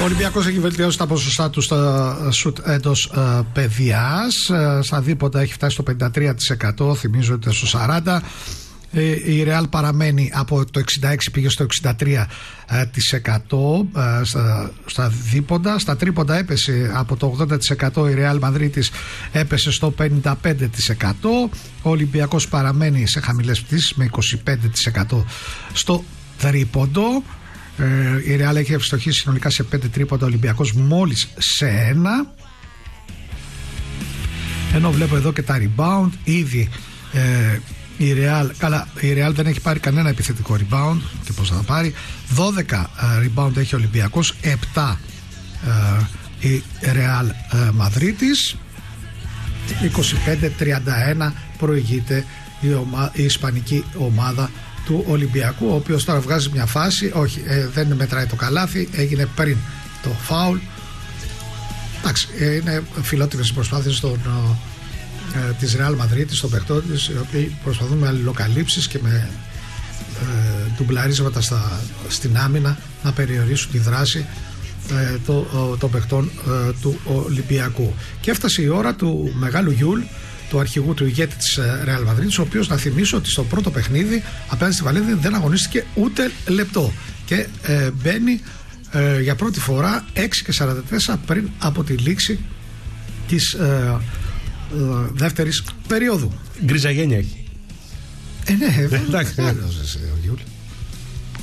Ο Ολυμπιακός έχει βελτιώσει τα ποσοστά του στα σουτ εντός παιδιάς. Στα δίποτα έχει φτάσει στο 53%, θυμίζω ότι στο 40%. Η Real παραμένει από το 66% πήγε στο 63% στα δίποντα. Στα τρίποντα έπεσε από το 80%, η Real Μαδρίτης έπεσε στο 55%. Ο Ολυμπιακός παραμένει σε χαμηλές πτήσεις με 25% στο τρίποντο. Η Real έχει ευστοχήσει συνολικά σε 5 τρίποντα, ο Ολυμπιακός μόλις σε 1. Ενώ βλέπω εδώ και τα rebound ήδη. Η Real δεν έχει πάρει κανένα επιθετικό rebound και πώς θα τα πάρει. 12 rebound έχει ο Ολυμπιακός, 7 η Real Μαδρίτης. 25-31 προηγείται η ισπανική ομάδα του Ολυμπιακού, ο οποίος τώρα βγάζει μια φάση, όχι, δεν μετράει το καλάθι, έγινε πριν το φάουλ. Εντάξει, είναι φιλότιμες οι προσπάθειες της Real Madrid, των παιχτών της, οι οποίοι προσπαθούν με αλληλοκαλύψεις και με ντουμπλαρίσματα στην άμυνα να περιορίσουν τη δράση των παιχτών του Ολυμπιακού. Και έφτασε η ώρα του μεγάλου Γιούλ, του αρχηγού, του ηγέτη της Real Madrid, ο οποίος, να θυμίσω ότι στο πρώτο παιχνίδι απέναντι στη Βαλένθια δεν αγωνίστηκε ούτε λεπτό και μπαίνει για πρώτη φορά 6:44 πριν από τη λήξη της δεύτερης περίοδου. Γκριζαγένεια έχει. Ναι, εντάξει.